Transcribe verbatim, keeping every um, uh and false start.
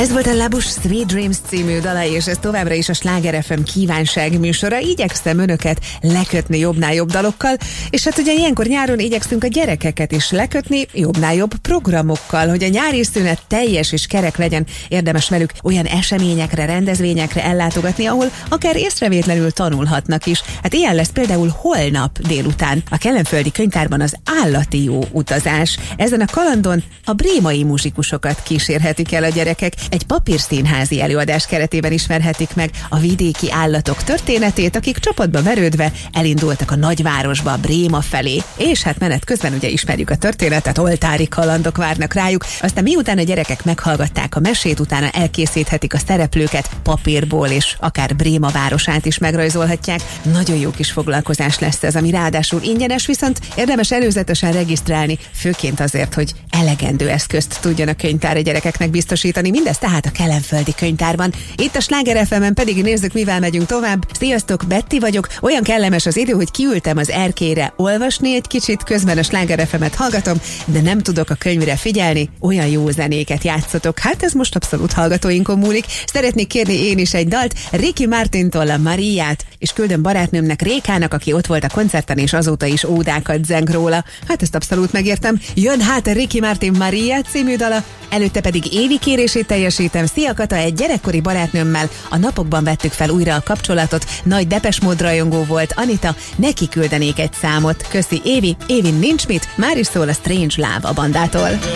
Ez volt a Labus Sweet Dreams című dala, és ez továbbra is a Sláger ef em kívánság műsora. Igyekszem önöket lekötni jobbnál jobb dalokkal, és hát ugye ilyenkor nyáron igyekszünk a gyerekeket is lekötni jobbnál jobb programokkal, hogy a nyári szünet teljes és kerek legyen, érdemes velük olyan eseményekre, rendezvényekre ellátogatni, ahol akár észrevétlenül tanulhatnak is. Hát ilyen lesz például holnap délután a Kellenföldi Könyvtárban az Állati Jó utazás. Ezen a kalandon a brémai muzsikusokat kísérhetik el a gyerekek. Egy papírszínházi előadás keretében ismerhetik meg a vidéki állatok történetét, akik csapatba verődve elindultak a nagyvárosba, Bréma felé. És hát menet közben ugye ismerjük a történetet, oltári kalandok várnak rájuk. Aztán miután a gyerekek meghallgatták a mesét, utána elkészíthetik a szereplőket papírból, és akár Bréma városát is megrajzolhatják. Nagyon jó kis foglalkozás lesz ez, ami ráadásul ingyenes, viszont érdemes előzetesen regisztrálni, főként azért, hogy elegendő eszközt tudjon a könyvtár a gyerekeknek biztosítani. Mindez tehát a Kellenföldi Könyvtárban. Itt a Sláger ef emen pedig nézzük, mivel megyünk tovább. Sziasztok, Betty vagyok. Olyan kellemes az idő, hogy kiültem az erkélyre olvasni egy kicsit, közben a Sláger ef emet hallgatom, de nem tudok a könyvre figyelni. Olyan jó zenéket játszotok. Hát ez most abszolút hallgatóinkon múlik. Szeretnék kérni én is egy dalt, Ricky Martintól a Mariát, és küldöm barátnőmnek, Rékának, aki ott volt a koncerten, és azóta is ódákat zeng róla. Hát ezt abszolút megértem. Jön hát a Ricky Martin Maria című dala, előtte pedig Évi kérését teljesítem. Szia Kata, egy gyerekkori barátnőmmel a napokban vettük fel újra a kapcsolatot. Nagy Depeche Mode rajongó volt Anita, neki küldenék egy számot. Köszi Évi, Évi nincs mit, már is szól a Strange Love a bandától.